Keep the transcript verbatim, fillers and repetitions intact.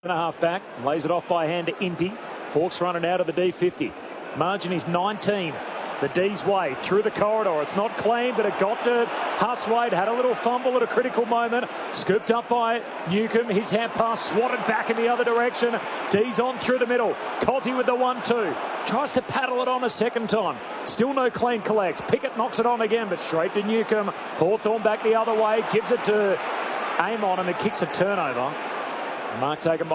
And a half back, lays it off by hand to Impey. Hawks running out of the D fifty. Margin is nineteen. The D's way through the corridor. It's not clean, but it got to Huswaite. Had a little fumble at a critical moment. Scooped up by Newcomb. His hand pass swatted back in the other direction. D's on through the middle. Cozzy with the one two. Tries to paddle it on a second time. Still no clean collect. Pickett knocks it on again, but straight to Newcomb. Hawthorn back the other way. Gives it to Amon, and it kicks a turnover. Mark taken by